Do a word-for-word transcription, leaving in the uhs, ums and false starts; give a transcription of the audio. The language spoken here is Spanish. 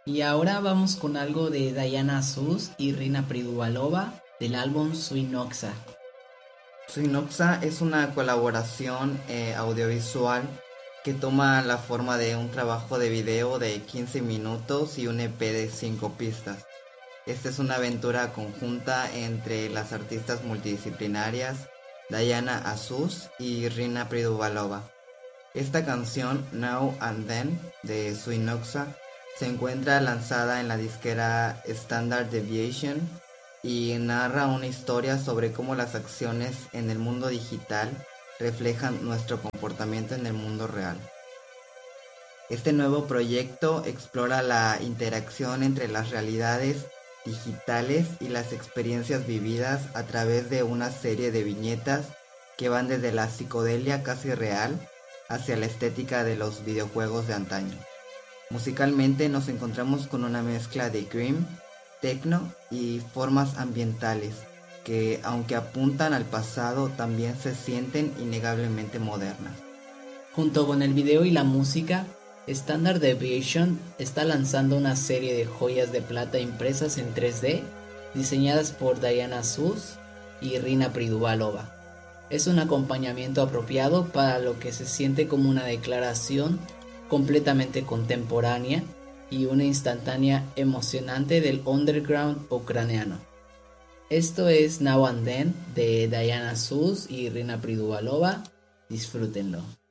Y ahora vamos con algo de Diana Sus y Rina Priduvalova del álbum Suinoxa. Suinoxa es una colaboración eh, audiovisual que toma la forma de un trabajo de video de quince minutos y un E P de cinco pistas. Esta es una aventura conjunta entre las artistas multidisciplinarias Diana Asus y Rina Priduvalova. Esta canción, Now and Then, de Suinoxa, se encuentra lanzada en la disquera Standard Deviation y narra una historia sobre cómo las acciones en el mundo digital reflejan nuestro comportamiento en el mundo real. Este nuevo proyecto explora la interacción entre las realidades digitales y las experiencias vividas a través de una serie de viñetas que van desde la psicodelia casi real hacia la estética de los videojuegos de antaño. Musicalmente nos encontramos con una mezcla de grime, techno y formas ambientales que, aunque apuntan al pasado, también se sienten innegablemente modernas. Junto con el video y la música, Standard Deviation está lanzando una serie de joyas de plata impresas en tres D, diseñadas por Diana Sus y Rina Priduvalova. Es un acompañamiento apropiado para lo que se siente como una declaración completamente contemporánea y una instantánea emocionante del underground ucraniano. Esto es Now and Then de Diana Sus y Rina Priduvalova. Disfrútenlo.